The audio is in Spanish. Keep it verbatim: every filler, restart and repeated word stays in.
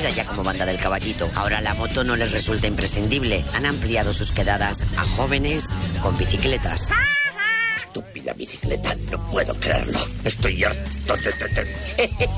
conocida ya como Banda del Caballito. Ahora la moto no les resulta imprescindible. Han ampliado sus quedadas a jóvenes con bicicletas. Estúpida bicicleta, no puedo creerlo. Estoy harto de...